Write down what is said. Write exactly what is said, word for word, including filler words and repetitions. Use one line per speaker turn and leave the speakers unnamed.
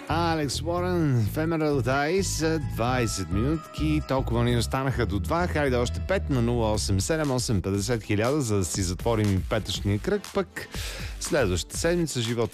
Алекс Уорън, Ephemeral Days, двайсет минутки, толкова ни останаха до два, хайде още пет на нула осем седем осем петдесет хиляда, за да си затворим петъчния кръг, пък следващата седмица живота